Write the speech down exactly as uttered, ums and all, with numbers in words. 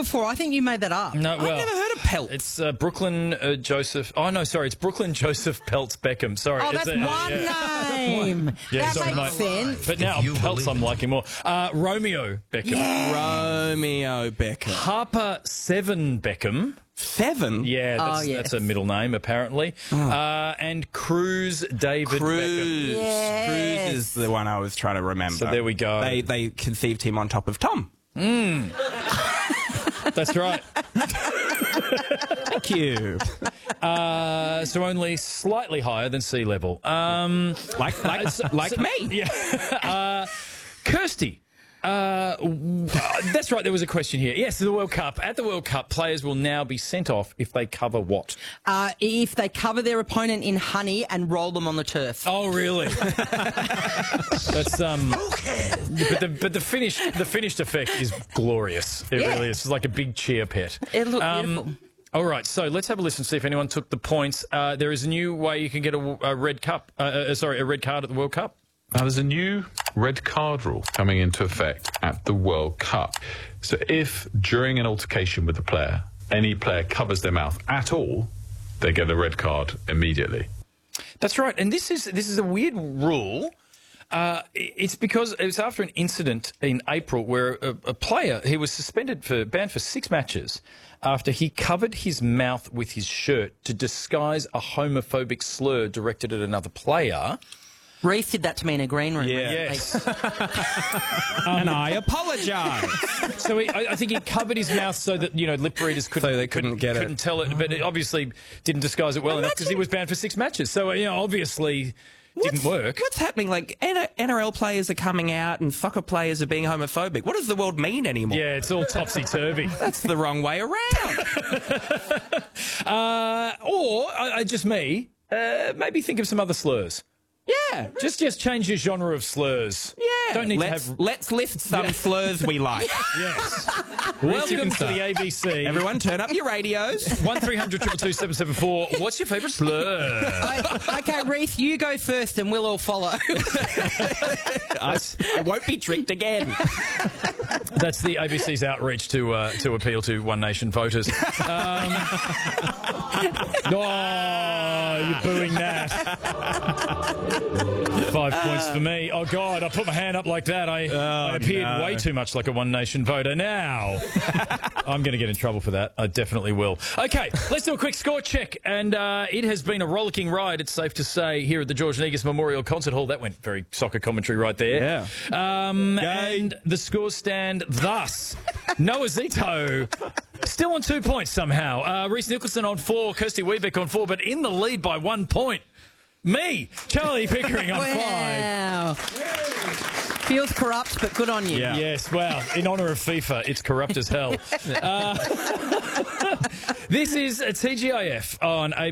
before. I think you made that up. No, well, I've never heard of Pelt. It's uh, Brooklyn uh, Joseph. Oh no, sorry, it's Brooklyn Joseph Peltz Beckham. Sorry, Oh, it's that's a, one yeah. name. Yeah, that sorry, makes mate. sense. But now you Peltz, believe I'm it. liking more. Uh, Romeo Beckham, Romeo Beckham. Harper Seven Beckham. Seven? Yeah, that's, Oh, yes. that's a middle name apparently. Uh, and Cruz David Beckham. Cruz. Yes. Cruz is the one I was trying to remember. So there we go. They, they conceived him on top of Tom. That's right. Thank you. Uh, so only slightly higher than sea level. Um, Like, like, like me. yeah. uh, Kirsty. Uh, w- uh, that's right, there was a question here. Yes, the World Cup. At the World Cup, players will now be sent off if they cover what? Uh, if they cover their opponent in honey and roll them on the turf. Oh, really? That's um. But the but the finished the finished effect is glorious. It Yeah. really is. It's like a big cheer pet. It looked Um, beautiful. All right, so let's have a listen, see if anyone took the points. Uh, there is a new way you can get a, a red cup. Uh, uh, sorry, a red card at the World Cup. Now, there's a new red card rule coming into effect at the World Cup. So if, during an altercation with a player, any player covers their mouth at all, they get a red card immediately. That's right, and this is this is a weird rule. Uh, it's because it was after an incident in April where a, a player, he was suspended for banned for six matches after he covered his mouth with his shirt to disguise a homophobic slur directed at another player. Reece did that to me in a green room. Yeah. Yes. And I apologise. So he, I, I think he covered his mouth so that, you know, lip readers couldn't, So they couldn't get it. couldn't tell it, but it obviously didn't disguise it well enough because he was banned for six matches. So, you know, obviously didn't work. What's happening? Like, N R L players are coming out and soccer players are being homophobic. What does the world mean anymore? Yeah, it's all topsy-turvy. That's the wrong way around. uh, or, uh, uh, just me, uh, maybe think of some other slurs. Yeah. Just just change your genre of slurs. Yeah. Don't need let's, to have... Let's list some slurs we like. Yes. you Welcome can to start. the A B C. Everyone turn up your radios. one three hundred two two two seven seven four. What's your favourite slur? I- okay, Reece, you go first and we'll all follow. I, I won't be tricked again. That's the A B C's outreach to uh, to appeal to One Nation voters. Um, oh, you're booing that. Five points for me. Oh, God, I put my hand up like that. I, I appeared no. way too much like a One Nation voter. Now, I'm going to get in trouble for that. I definitely will. Okay, let's do a quick score check. And uh, it has been a rollicking ride, it's safe to say, here at the George Negus Memorial Concert Hall. That went very soccer commentary right there. Yeah. Um, and the scores stand thus. Noah Zito still on two points somehow. Uh, Reece Nicholson on four, Kirsty Weebeck on four, but in the lead by one point. Me, Charlie Pickering on five. Wow. Feels corrupt, but good on you. Yeah. Yes, well, in honour of FIFA, it's corrupt as hell. Uh, this is a T G I F on A B C.